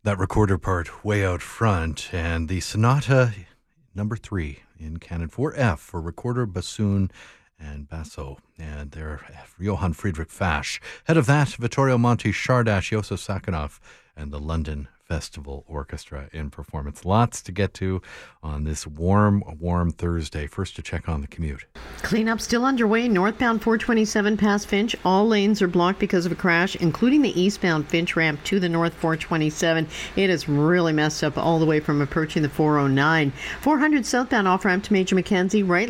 That recorder part way out front, and the Sonata number 3 in Canon 4F for recorder, bassoon, and basso. And they're Johann Friedrich Fasch. Head of that, Vittorio Monti, Shardash, Josef Sakhanov, and the London Festival Orchestra in performance. Lots to get to on this warm Thursday. First to check on the commute. Cleanup still underway. Northbound 427 past Finch. All lanes are blocked because of a crash, including the eastbound Finch ramp to the north 427. It is really messed up all the way from approaching the 409. 400 southbound off-ramp to Major Mackenzie. Right